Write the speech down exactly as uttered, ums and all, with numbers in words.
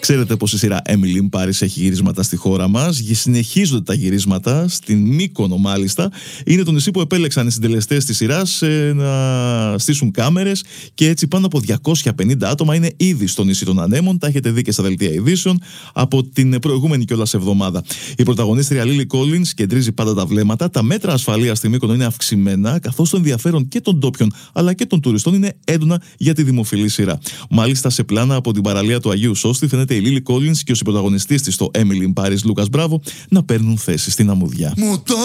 Ξέρετε πως η σειρά Emily in Paris έχει γυρίσματα στη χώρα μας. Συνεχίζονται τα γυρίσματα, στην Μύκονο μάλιστα. Είναι το νησί που επέλεξαν οι συντελεστές της σειράς ε, να στήσουν κάμερες και έτσι πάνω από διακόσια πενήντα άτομα είναι ήδη στο νησί των Ανέμων. Τα έχετε δει και στα δελτία ειδήσεων από την προηγούμενη κιόλας εβδομάδα. Η πρωταγωνίστρια Lily Collins κεντρίζει πάντα τα βλέμματα. Τα μέτρα ασφαλείας στη Μύκονο είναι αυξημένα, καθώς το ενδιαφέρον και των ντόπιων αλλά και των τουριστών είναι έντονα για τη δημοφιλή σειρά. Μάλιστα, σε πλάνα από την παραλία του Αγίου Σώστη φαίνεται η Lily Collins και ο συμπρωταγωνιστής της στο Emily in Paris, Λούκας Μπράβο, να παίρνουν θέση στην αμμουδιά.